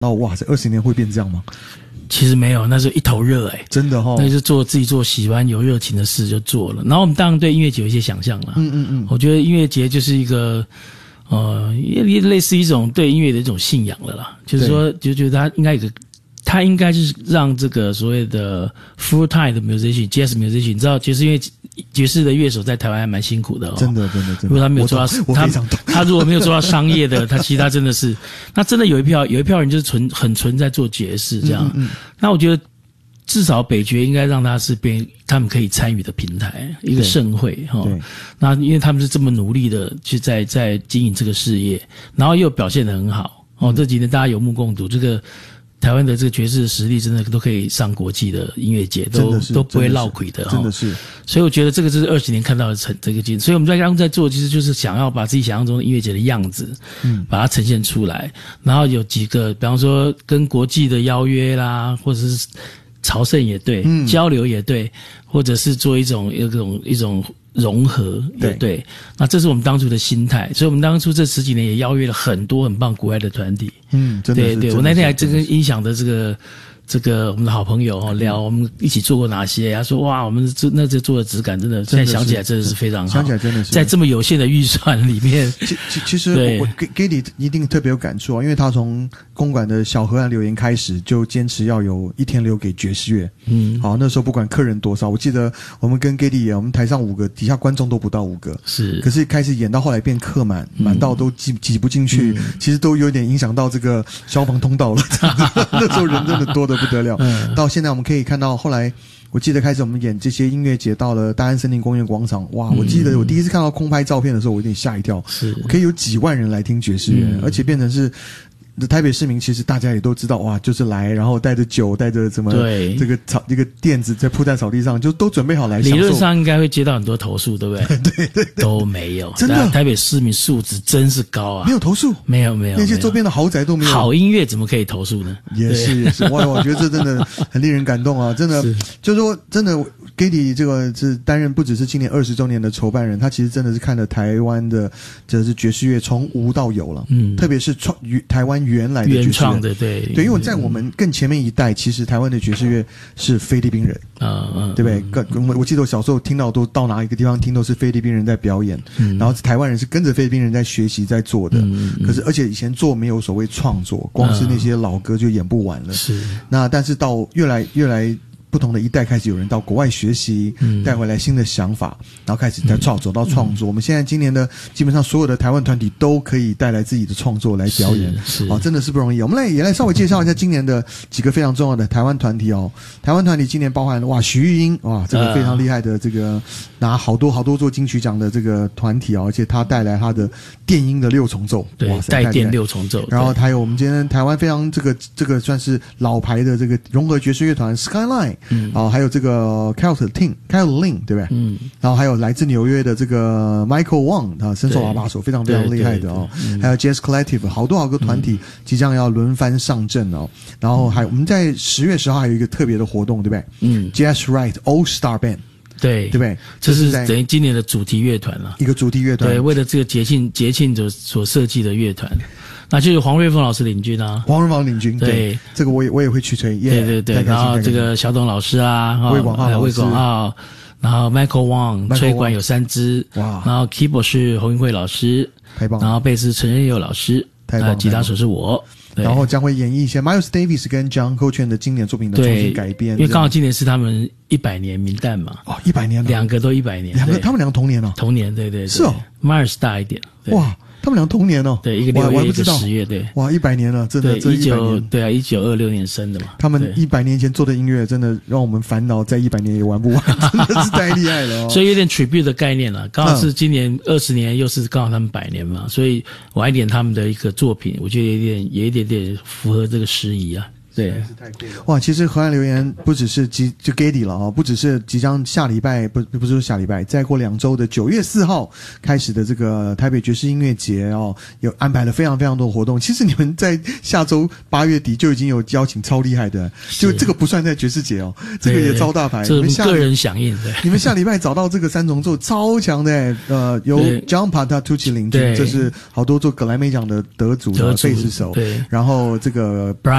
哇，这20年会变这样吗？ 其实没有，那是一头热真的那就自己做喜欢有热情的事就做了。然后我们当然对音乐节有一些想象啦。我觉得音乐节就是一个也类似一种对音乐的一种信仰了啦。就是说，就觉得它应该是让这个所谓的 full time 的 musician、jazz musician， 你知道爵士的乐手在台湾还蛮辛苦的真的。 如果他没有做到，他如果没有做到商业的，他真的是，那真的有一票人就是很纯在做爵士这样。那我觉得至少北爵应该让他是他们可以参与的平台，一个盛会那因为他们是这么努力的去在经营这个事业，然后又表现得很好这几年大家有目共睹，这个台湾的这个爵士的实力真的都可以上国际的音乐节，都不会落亏的真的是。 所以我觉得这个就是20年看到的这个进，所以我们刚刚在做，其实就是想要把自己想象中的音乐节的样子，把它呈现出来。然后有几个，比方说跟国际的邀约啦，或者是朝圣也对，交流也对，或者是做一种融合也对，那这是我们当初的心态，所以我们当初这10几年也邀约了很多很棒国外的团体。 真的是。 对，我那天还跟音响的这个我们的好朋友聊，我们一起做过哪些？他说哇，我们这做的质感真的，现在想起来真的是非常好。 想起来真的是在这么有限的预算里面， 其实我 Gedy 一定特别有感触因为他从公馆的小河岸留言开始，就坚持要有一天留给爵士乐。好，那时候不管客人多少，我记得我们跟 Gedy 我们台上5个，底下观众都不到5个。 是。 可是开始演到后来变客满到都挤不进去，其实都有点影响到这个消防通道了。那时候人真的多得不得了。到现在我们可以看到，后来我记得开始我们演这些音乐节到了大安森林公园广场，哇！我记得我第一次看到空拍照片的时候，我有点吓一跳。我可以有几万人来听爵士乐，而且变成是台北市民，其实大家也都知道，哇，就是来，然后带着酒，带着什么这个垫子在铺在草地上，就都准备好来享受。 理论上应该会接到很多投诉，对不对？对，都没有，真的。台北市民素质真是高啊！ 没有投诉， 没有， 那些周边的豪宅都没有。 好音乐怎么可以投诉呢？ 也是，哇，我觉得这真的很令人感动啊！真的，就是说，真的 ，Gedy 这个是担任不只是今年20周年的筹办人，他其实真的是看了台湾的就是爵士乐从无到有了，特别是台湾原来的爵士乐。 创的对， 因为在我们更前面一代，其实台湾的爵士乐是菲律宾人，对不对？我记得我小时候听到都到哪一个地方听都是菲律宾人在表演，然后台湾人是跟着菲律宾人在学习在做的。可是而且以前做没有所谓创作，光是那些老歌就演不完了。是。那但是到越来不同的一代开始有人到国外学习，带回来新的想法，然后开始走到创作。我们现在今年的基本上所有的台湾团体都可以带来自己的创作来表演，真的是不容易。我们也来稍微介绍一下今年的几个非常重要的台湾团体台湾团体今年包含徐玉英，哇，这个非常厉害的这个拿好多座金曲奖的这个团体而且他带来他的电音的6重奏， 对，带电6重奏。 然后还有我们今天台湾非常这个算是老牌的这个融合爵士乐团 Skyline。还有这个 Caroline 对不对？然后还有来自纽约的这个 Michael Wang 伸手喇叭手非常非常厉害的还有 Jazz Collective 好多团体即将要轮番上阵然后我们在10月10号还有一个特别的活动，对不对？Jazz Right All Star Band。对不对？ 这是等于今年的主题乐团了， 一个主题乐团。 对，为了这个节庆所设计的乐团，那就是黄瑞凤老师领军啊。 黄瑞凤领军，对，这个我也会去吹。 对，然后这个小董老师啊， 魏广浩，然后 Michael Wang 吹管有3支，哇，然后 keyboard 是侯云慧老师， 太棒， 然后贝斯陈仁佑老师，吉他手是我。 然后将会演绎一些 Miles Davis 跟 John Coltrane 的经典作品的重新改编， 因为刚好今年是他们100年冥诞嘛。 100年了 ，2个都100年， 他们2个同年同年，对， 是 Miles 大一点， 哇。他们2个同年对，一个6月，一个10月，对。 哇，100年了，真的，这100年。 对啊，1926年生的嘛。 他们100年前做的音乐，真的让我们烦恼，在100年也玩不完，真的是太厉害了所以有点 tribute 的概念了，刚好是今年20年，又是刚好他们100年嘛，所以晚一点他们的一个作品，我觉得也一点点符合这个时宜啊。 对， 哇，其实河岸留言不只是就 Gady 了不只是即将下礼拜不是说下礼拜，再过2周的9月4号开始的这个台北爵士音乐节有安排了非常非常多的活动。其实你们在下周8月底就已经有邀请超厉害的，就这个不算在爵士节这个也超大牌。 你们个人响应对， 你们下礼拜找到这个三重奏超强的由 John Patitucci 领军，这是好多做格莱美奖的得主的贝斯手， 对， 然后这个